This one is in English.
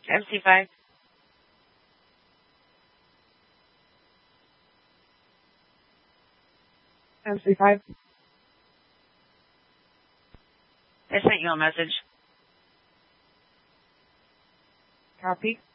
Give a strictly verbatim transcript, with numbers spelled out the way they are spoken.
M C five. M C five. I sent you a message. Copy.